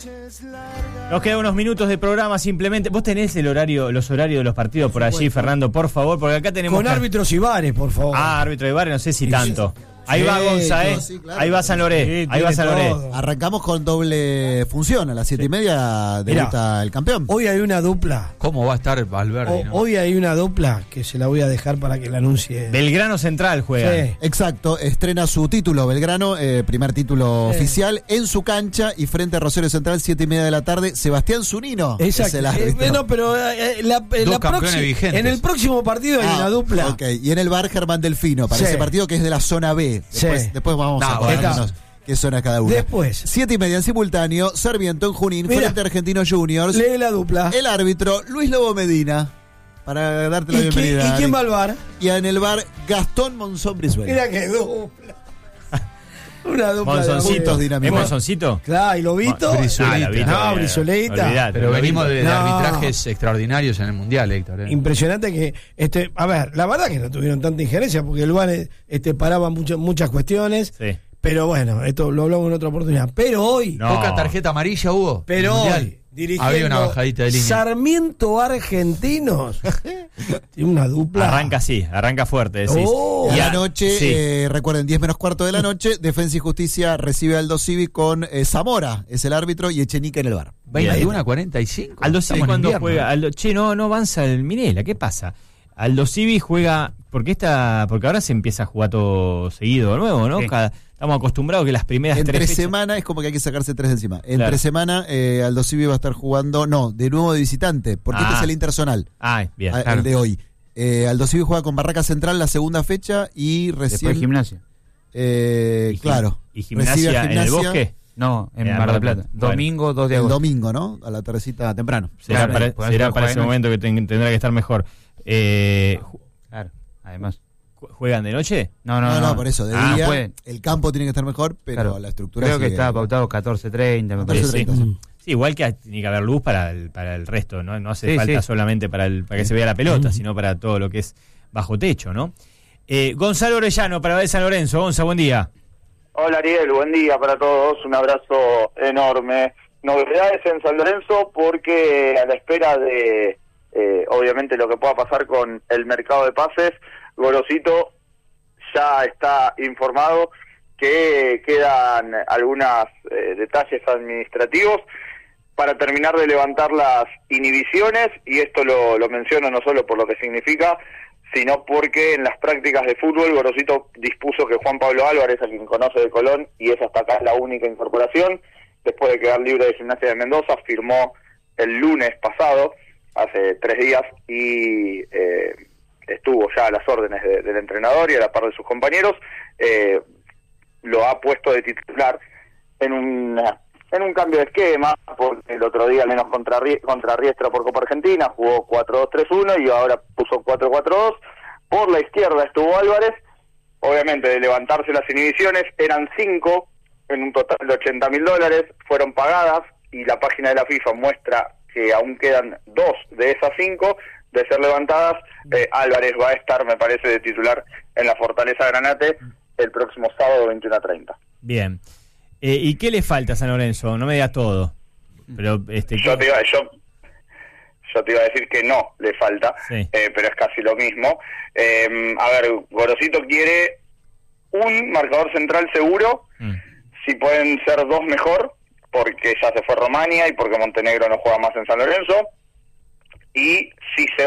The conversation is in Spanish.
Nos quedan unos minutos de programa simplemente. ¿Vos tenés los horarios de los partidos por allí, Fernando, por favor? Porque acá tenemos... Con árbitros y bares, por favor. Árbitro y bares, no sé si tanto. Ahí va Gonza, ¿eh? Sí, claro. Ahí va San Loré. Ahí va San Loré. Arrancamos con doble función. A las 7:30 debuta el campeón. Hoy hay una dupla. ¿Cómo va a estar Valverde? ¿No? Hoy hay una dupla que se la voy a dejar para que la anuncie. Belgrano Central juega. Sí. Exacto. Estrena su título, Belgrano, primer título oficial, en su cancha y frente a Rosario Central, 7:30 de la tarde. Sebastián Zunino. Exacto. Es el árbitro. No, pero en el próximo partido hay una dupla. Ok. Y en el bar Germán Delfino, para ese partido que es de la zona B. Después vamos a ponernos qué zona cada uno. Después 7:30 en simultáneo, Sarmiento en Junín, frente a Argentinos Juniors. Lee la dupla. El árbitro, Luis Lobo Medina, para darte la bienvenida. ¿Y quién va al bar? Y en el bar, Gastón Monzón Brizuela. Mira qué dupla. Una dupla Monzoncito, de ¿es Monzoncito? Claro, ¿y Lobito? Brizuelita. Pero venimos de arbitrajes extraordinarios en el Mundial, Héctor. Impresionante que, a ver, la verdad que no tuvieron tanta injerencia porque el VAR paraba muchas cuestiones. Sí. Pero bueno, esto lo hablamos en otra oportunidad. Pero hoy... Poca tarjeta amarilla hubo. Pero hoy, dirigiendo había una bajadita de línea. Sarmiento Argentinos. Tiene una dupla. Arranca fuerte, decís. Y a la noche, recuerden, 10:15 de la noche, Defensa y Justicia recibe a Aldo Civi con Zamora, es el árbritro, y Echenique en el bar. 21:45. Aldo Civi cuando juega. No avanza el Minela, ¿qué pasa? Aldo Civi juega, porque ahora se empieza a jugar todo seguido de nuevo, ¿no? Sí. Estamos acostumbrados que las primeras entre 3 fechas... semana es como que hay que sacarse 3 de encima. Entre semana, Aldo Civi va a estar jugando, de nuevo de visitante, porque este es el interzonal. Bien. El de hoy. Aldo Civi juega con Barraca Central la segunda fecha y recién... Después Gimnasia. Claro. ¿Y Gimnasia en el Bosque? No, en Mar del Plata. Domingo, 2 de agosto. El domingo, ¿no? A la tardecita temprano. Será para ese momento que tendrá que estar mejor. Claro, además. ¿Juegan de noche? No, por eso, de día. Pueden. El campo tiene que estar mejor, pero la estructura... Creo que está pautado 14:30. 14:30, sí, igual que tiene que haber luz para el resto, ¿no? No hace falta solamente para que se vea la pelota, sino para todo lo que es bajo techo, ¿no? Gonzalo Orellano, para ver San Lorenzo. Gonza, buen día. Hola Ariel, buen día para todos, un abrazo enorme. Novedades en San Lorenzo porque a la espera de, obviamente, lo que pueda pasar con el mercado de pases, Gorosito ya está informado que quedan algunos detalles administrativos para terminar de levantar las inhibiciones, y esto lo menciono no solo por lo que significa, sino porque en las prácticas de fútbol Gorosito dispuso que Juan Pablo Álvarez, a quien conoce de Colón, y es hasta acá la única incorporación, después de quedar libre de Gimnasia de Mendoza, firmó el lunes pasado, hace 3 días, y estuvo ya a las órdenes del entrenador y a la par de sus compañeros. Lo ha puesto de titular en un cambio de esquema, porque el otro día, al menos contra Riestra por Copa Argentina, jugó 4-2-3-1 y ahora puso 4-4-2. Por la izquierda estuvo Álvarez. Obviamente, de levantarse las inhibiciones, eran 5 en un total de $80.000, fueron pagadas, y la página de la FIFA muestra que aún quedan 2 de esas 5 de ser levantadas. Álvarez va a estar, me parece, de titular en la Fortaleza Granate el próximo sábado 21:30. Bien. ¿Y qué le falta a San Lorenzo? No me digas todo. Pero yo te iba a decir que no le falta, pero es casi lo mismo. A ver, Gorosito quiere un marcador central seguro. Si pueden ser 2 mejor, porque ya se fue Romania y porque Montenegro no juega más en San Lorenzo. Y si se